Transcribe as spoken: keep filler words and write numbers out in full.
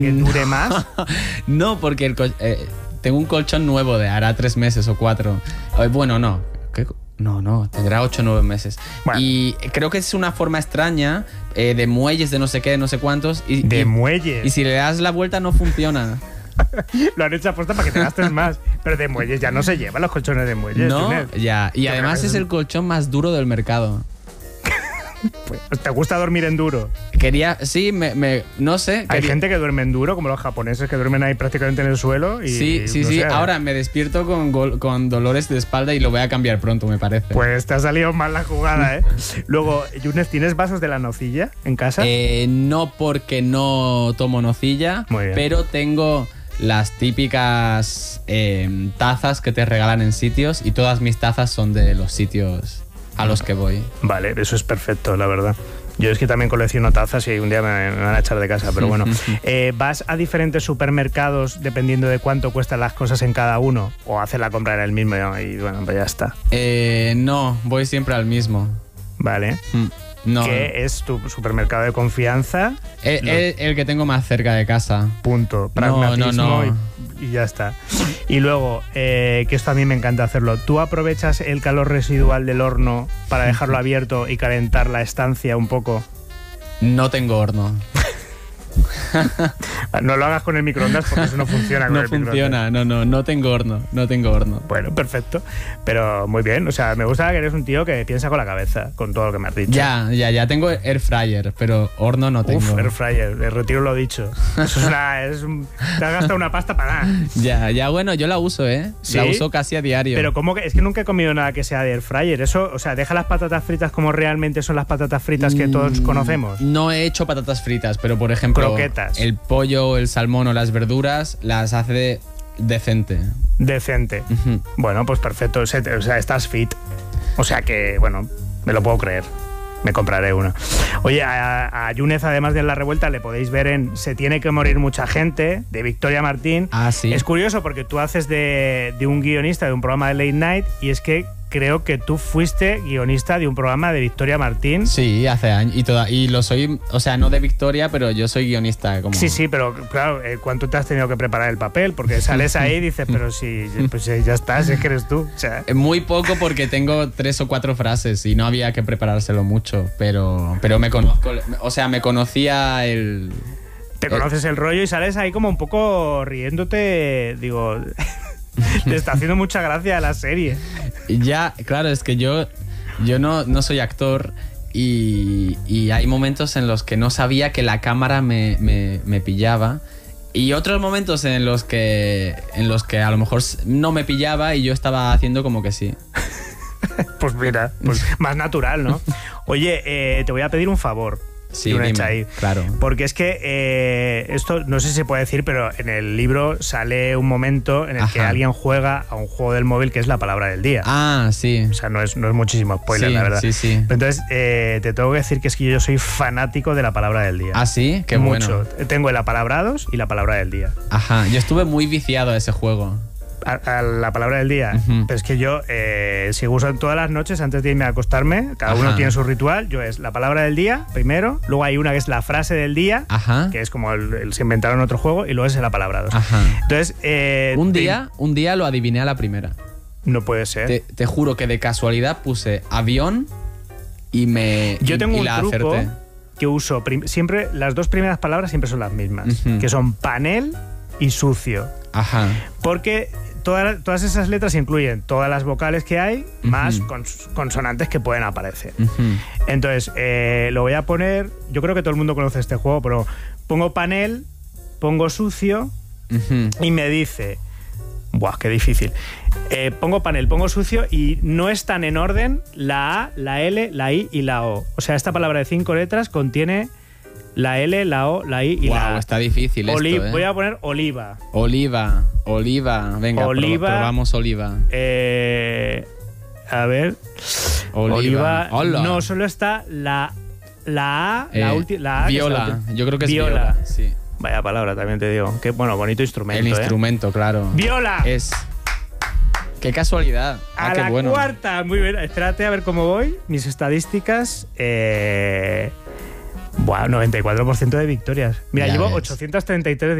que dure más. No, porque el eh, tengo un colchón nuevo de hará tres meses o cuatro. Eh, bueno, no. ¿Qué? No, no, tendrá ocho o nueve meses. Bueno. Y creo que es una forma extraña eh, de muelles de no sé qué, de no sé cuántos. Y, de y, muelles. Y si le das la vuelta no funciona. Lo han hecho apuesta para que te gastes más. Pero de muelles ya no se llevan los colchones de muelles. No, Junet. ya. Y además es el colchón más duro del mercado. Pues, ¿te gusta dormir en duro? Quería, sí, me, me no sé. Hay quería... gente que duerme en duro, como los japoneses, que duermen ahí prácticamente en el suelo. Y, sí, sí, no sí. sé, ahora me despierto con, con dolores de espalda y lo voy a cambiar pronto, me parece. Pues te ha salido mal la jugada, ¿eh? Luego, Junet, ¿tienes vasos de la nocilla en casa? Eh, no, porque no tomo nocilla, pero tengo las típicas eh, tazas que te regalan en sitios y todas mis tazas son de los sitios a los que voy. Vale, eso es perfecto, la verdad. Yo es que también colecciono tazas y un día me, me van a echar de casa, pero bueno. Eh, ¿Vas a diferentes supermercados dependiendo de cuánto cuestan las cosas en cada uno? ¿O haces la compra en el mismo y bueno, pues ya está? Eh, no, voy siempre al mismo. Vale. Mm. No. ¿Qué es tu supermercado de confianza? El, el, el que tengo más cerca de casa. Punto. Pragmatismo no, no, no. Y, y ya está. Y luego, eh, que esto a mí me encanta hacerlo, ¿tú aprovechas el calor residual del horno para dejarlo abierto y calentar la estancia un poco? No tengo horno. No lo hagas con el microondas porque eso no funciona con no el funciona, microondas. no, no, no tengo horno, no tengo horno. Bueno, perfecto. Pero muy bien, o sea, me gusta que eres un tío que piensa con la cabeza, con todo lo que me has dicho. Ya, ya, ya tengo air fryer, pero horno no tengo. Uf, air fryer, retiro lo dicho. Eso es una, es un, te has gastado una pasta para nada. Ya, ya, bueno, yo la uso, ¿eh? ¿Sí? La uso casi a diario. Pero ¿cómo que? Es que nunca he comido nada que sea de air fryer. Eso, o sea, deja las patatas fritas como realmente son las patatas fritas que todos conocemos. No he hecho patatas fritas, pero por ejemplo, croquetas. El pollo, el salmón o las verduras las hace decente. Decente. Uh-huh. Bueno, pues perfecto. O sea, estás fit. O sea que, bueno, me lo puedo creer. Me compraré una. Oye, a, a Junet, además de La Revuelta, le podéis ver en Se tiene que morir mucha gente, de Victoria Martín. Ah, sí. Es curioso porque tú haces de, de un guionista de un programa de Late Night y es que creo que tú fuiste guionista de un programa de Victoria Martín. Sí, hace años. Y, toda, y lo soy, o sea, no de Victoria, pero yo soy guionista. Como... Sí, sí, pero claro, ¿cuánto te has tenido que preparar el papel? Porque sales ahí y dices, pero si pues ya estás, es que eres tú. O sea. Muy poco porque tengo tres o cuatro frases y no había que preparárselo mucho, pero, pero me conozco, o sea, me conocía el... Te conoces el, el rollo y sales ahí como un poco riéndote, digo... Te está haciendo mucha gracia la serie. Ya, claro, es que yo, yo no, no soy actor y, y hay momentos en los que no sabía que la cámara me, me, me pillaba y otros momentos en los que en los que a lo mejor no me pillaba y yo estaba haciendo como que sí. Pues mira, pues más natural, ¿no? Oye, eh, te voy a pedir un favor. Sí, dime, ahí. Claro. Porque es que eh, esto no sé si se puede decir, pero en el libro sale un momento en el Ajá. que alguien juega a un juego del móvil que es la palabra del día. Ah, sí. O sea, no es, no es muchísimo spoiler, sí, la verdad. Sí, sí. Entonces, eh, te tengo que decir que es que yo soy fanático de la palabra del día. Ah, sí, qué Mucho. bueno. Tengo el apalabrados y la palabra del día. Ajá, yo estuve muy viciado a ese juego. A, a la palabra del día. Uh-huh. Pero es que yo eh, sigo usando todas las noches antes de irme a acostarme. Cada Ajá. uno tiene su ritual. Yo es la palabra del día primero. Luego hay una que es la frase del día, Ajá. que es como el, el, se inventaron otro juego. Y luego es el apalabrado. Entonces, eh, un día, te... un día lo adiviné a la primera. No puede ser. Te, te juro que de casualidad puse avión y me. Yo y, tengo y un la truco acerté. Que uso siempre. Las dos primeras palabras siempre son las mismas, uh-huh. que son panel y sucio. Ajá. Porque Todas, todas esas letras incluyen todas las vocales que hay, uh-huh. más cons consonantes que pueden aparecer. Uh-huh. Entonces, eh, lo voy a poner... Yo creo que todo el mundo conoce este juego, pero pongo panel, pongo sucio uh-huh. y me dice... Buah, qué difícil. Eh, pongo panel, pongo sucio y no están en orden la A, la L, la I y la O. O sea, esta palabra de cinco letras contiene... La L, la O, la I y wow, la A. Está difícil Oli esto, ¿eh? Voy a poner oliva. Oliva, oliva. Venga, oliva, probamos oliva. Eh, a ver. Oliva. Oliva. No, solo está la, la A, eh, la última. La A viola. Que Yo creo que es viola. viola. Sí. Vaya palabra, también te digo. Qué bueno, bonito instrumento. El instrumento, ¿eh? claro. ¡Viola! Es. Qué casualidad. A ah, qué la bueno. cuarta. Muy bien. Espérate a ver cómo voy. Mis estadísticas. Eh. Buah, noventa y cuatro por ciento de victorias. Mira, Ya llevo ves. ochocientos treinta y tres